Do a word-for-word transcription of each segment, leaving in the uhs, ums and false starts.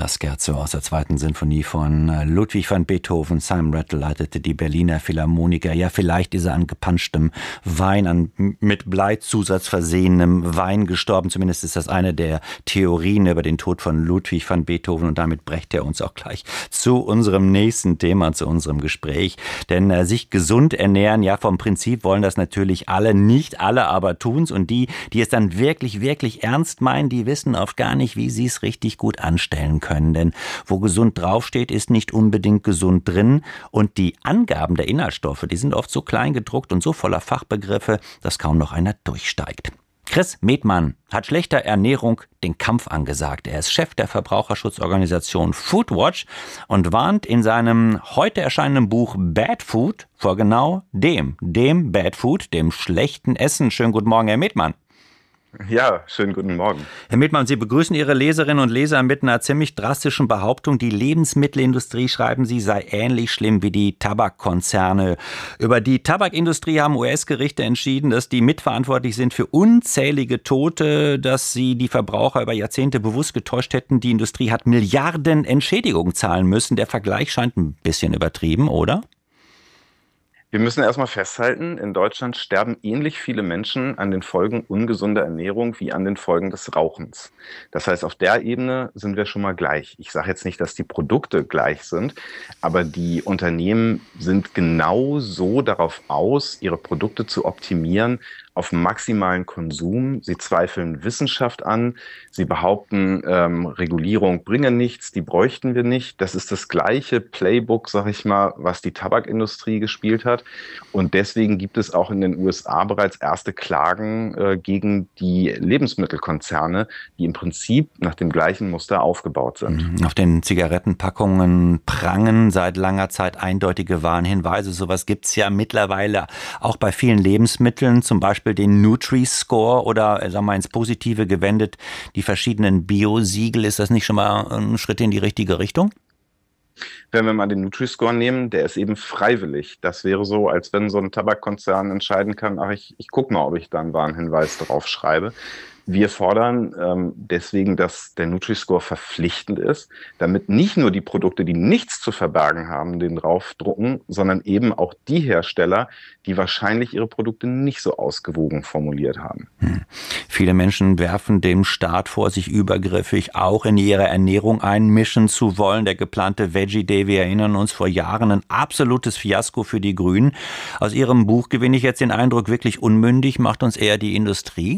Das Scherzo aus der zweiten Sinfonie von Ludwig van Beethoven. Simon Rattle leitete die Berliner Philharmoniker. Ja, vielleicht ist er an gepanschtem Wein, an mit Bleizusatz versehenem Wein gestorben. Zumindest ist das eine der Theorien über den Tod von Ludwig van Beethoven. Und damit brecht er uns auch gleich zu unserem nächsten Thema, zu unserem Gespräch. Denn äh, sich gesund ernähren, ja, vom Prinzip wollen das natürlich alle. Nicht alle aber tun's. Und die, die es dann wirklich, wirklich ernst meinen, die wissen oft gar nicht, wie sie es richtig gut anstellen können. Denn wo gesund draufsteht, ist nicht unbedingt gesund drin. Und die Angaben der Inhaltsstoffe, die sind oft so klein gedruckt und so voller Fachbegriffe, dass kaum noch einer durchsteigt. Chris Medmann hat schlechter Ernährung den Kampf angesagt. Er ist Chef der Verbraucherschutzorganisation Foodwatch und warnt in seinem heute erscheinenden Buch Bad Food vor genau dem, dem Bad Food, dem schlechten Essen. Schönen guten Morgen, Herr Medmann. Ja, schönen guten Morgen. Herr Medmann, Sie begrüßen Ihre Leserinnen und Leser mit einer ziemlich drastischen Behauptung. Die Lebensmittelindustrie, schreiben Sie, sei ähnlich schlimm wie die Tabakkonzerne. Über die Tabakindustrie haben U S-Gerichte entschieden, dass die mitverantwortlich sind für unzählige Tote, dass sie die Verbraucher über Jahrzehnte bewusst getäuscht hätten. Die Industrie hat Milliarden Entschädigung zahlen müssen. Der Vergleich scheint ein bisschen übertrieben, oder? Wir müssen erstmal festhalten, in Deutschland sterben ähnlich viele Menschen an den Folgen ungesunder Ernährung wie an den Folgen des Rauchens. Das heißt, auf der Ebene sind wir schon mal gleich. Ich sage jetzt nicht, dass die Produkte gleich sind, aber die Unternehmen sind genau so darauf aus, ihre Produkte zu optimieren auf maximalen Konsum. Sie zweifeln Wissenschaft an. Sie behaupten, ähm, Regulierung bringe nichts, die bräuchten wir nicht. Das ist das gleiche Playbook, sag ich mal, was die Tabakindustrie gespielt hat. Und deswegen gibt es auch in den U S A bereits erste Klagen äh, gegen die Lebensmittelkonzerne, die im Prinzip nach dem gleichen Muster aufgebaut sind. Auf den Zigarettenpackungen prangen seit langer Zeit eindeutige Warnhinweise. Sowas gibt's ja mittlerweile auch bei vielen Lebensmitteln, zum Beispiel den Nutri-Score oder, sagen wir mal, ins Positive gewendet, die verschiedenen Bio-Siegel. Ist das nicht schon mal ein Schritt in die richtige Richtung? Wenn wir mal den Nutri-Score nehmen, der ist eben freiwillig. Das wäre so, als wenn so ein Tabakkonzern entscheiden kann, ach, ich, ich gucke mal, ob ich da einen Warnhinweis drauf schreibe. Wir fordern ähm, deswegen, dass der Nutri-Score verpflichtend ist, damit nicht nur die Produkte, die nichts zu verbergen haben, den draufdrucken, sondern eben auch die Hersteller, die wahrscheinlich ihre Produkte nicht so ausgewogen formuliert haben. Hm. Viele Menschen werfen dem Staat vor, sich übergriffig auch in ihre Ernährung einmischen zu wollen. Der geplante Veggie Day, wir erinnern uns, vor Jahren ein absolutes Fiasko für die Grünen. Aus Ihrem Buch gewinne ich jetzt den Eindruck, wirklich unmündig macht uns eher die Industrie?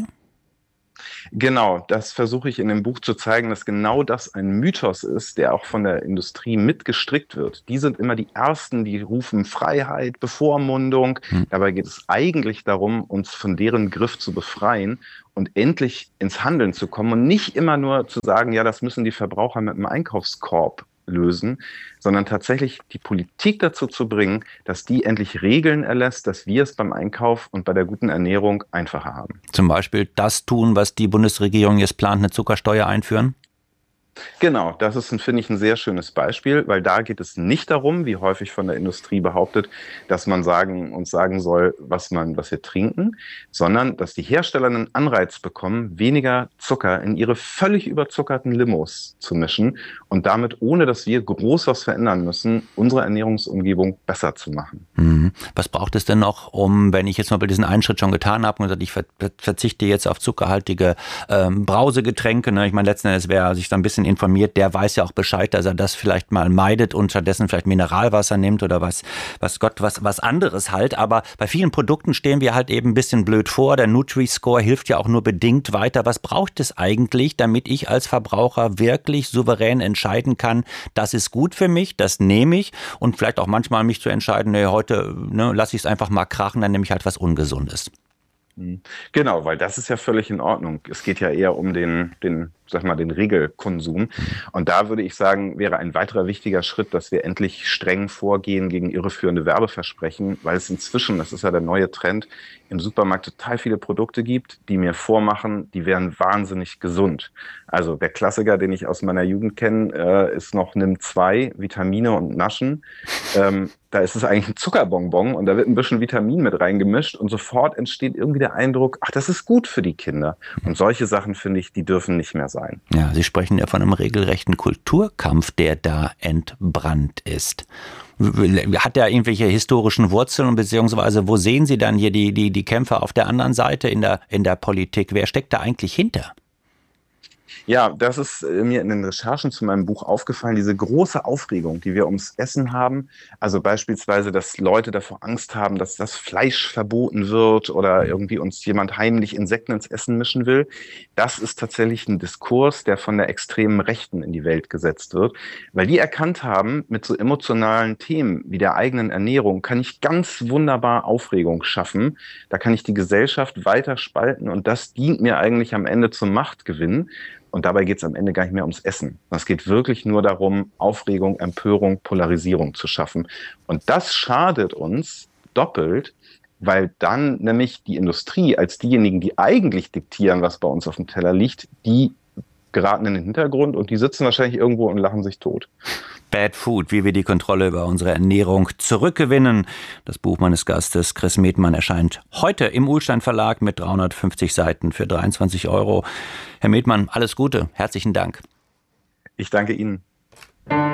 Genau, das versuche ich in dem Buch zu zeigen, dass genau das ein Mythos ist, der auch von der Industrie mitgestrickt wird. Die sind immer die Ersten, die rufen Freiheit, Bevormundung. Hm. Dabei geht es eigentlich darum, uns von deren Griff zu befreien und endlich ins Handeln zu kommen und nicht immer nur zu sagen, ja, das müssen die Verbraucher mit einem Einkaufskorb lösen, sondern tatsächlich die Politik dazu zu bringen, dass die endlich Regeln erlässt, dass wir es beim Einkauf und bei der guten Ernährung einfacher haben. Zum Beispiel das tun, was die Bundesregierung jetzt plant, eine Zuckersteuer einführen? Genau, das ist, finde ich, ein sehr schönes Beispiel, weil da geht es nicht darum, wie häufig von der Industrie behauptet, dass man sagen, uns sagen soll, was man, was wir trinken, sondern dass die Hersteller einen Anreiz bekommen, weniger Zucker in ihre völlig überzuckerten Limos zu mischen und damit, ohne dass wir groß was verändern müssen, unsere Ernährungsumgebung besser zu machen. Mhm. Was braucht es denn noch, um, wenn ich jetzt mal diesen einen Schritt schon getan habe und gesagt, ich ver verzichte jetzt auf zuckerhaltige ähm, Brausegetränke, ne? Ich meine, letzten Endes, wer sich da ein bisschen informiert, der weiß ja auch Bescheid, dass er das vielleicht mal meidet und stattdessen vielleicht Mineralwasser nimmt oder was, was Gott, was, was anderes halt. Aber bei vielen Produkten stehen wir halt eben ein bisschen blöd vor. Der Nutri-Score hilft ja auch nur bedingt weiter. Was braucht es eigentlich, damit ich als Verbraucher wirklich souverän entscheiden kann, das ist gut für mich, das nehme ich und vielleicht auch manchmal mich zu entscheiden, nee, heute ne, lasse ich es einfach mal krachen, dann nehme ich halt was Ungesundes. Genau, weil das ist ja völlig in Ordnung. Es geht ja eher um den, den, sag mal, den Regelkonsum. Und da würde ich sagen, wäre ein weiterer wichtiger Schritt, dass wir endlich streng vorgehen gegen irreführende Werbeversprechen, weil es inzwischen, das ist ja der neue Trend, im Supermarkt total viele Produkte gibt, die mir vormachen, die wären wahnsinnig gesund. Also der Klassiker, den ich aus meiner Jugend kenne, äh, ist noch Nimm zwei, Vitamine und Naschen. Ähm, da ist es eigentlich ein Zuckerbonbon und da wird ein bisschen Vitamin mit reingemischt und sofort entsteht irgendwie der Eindruck, ach, das ist gut für die Kinder. Und solche Sachen, finde ich, die dürfen nicht mehr sein. sein. Ja, Sie sprechen ja von einem regelrechten Kulturkampf, der da entbrannt ist. Hat der irgendwelche historischen Wurzeln, beziehungsweise wo sehen Sie dann hier die, die, die Kämpfe auf der anderen Seite in der, in der Politik? Wer steckt da eigentlich hinter? Ja, das ist mir in den Recherchen zu meinem Buch aufgefallen, diese große Aufregung, die wir ums Essen haben. Also beispielsweise, dass Leute davor Angst haben, dass das Fleisch verboten wird oder irgendwie uns jemand heimlich Insekten ins Essen mischen will. Das ist tatsächlich ein Diskurs, der von der extremen Rechten in die Welt gesetzt wird, weil die erkannt haben, mit so emotionalen Themen wie der eigenen Ernährung kann ich ganz wunderbar Aufregung schaffen. Da kann ich die Gesellschaft weiter spalten und das dient mir eigentlich am Ende zum Machtgewinn. Und dabei geht es am Ende gar nicht mehr ums Essen. Es geht wirklich nur darum, Aufregung, Empörung, Polarisierung zu schaffen. Und das schadet uns doppelt, weil dann nämlich die Industrie als diejenigen, die eigentlich diktieren, was bei uns auf dem Teller liegt, die geraten in den Hintergrund und die sitzen wahrscheinlich irgendwo und lachen sich tot. Bad Food, wie wir die Kontrolle über unsere Ernährung zurückgewinnen. Das Buch meines Gastes Chris Metmann erscheint heute im Ullstein Verlag mit dreihundertfünfzig Seiten für dreiundzwanzig Euro. Herr Metmann, alles Gute. Herzlichen Dank. Ich danke Ihnen.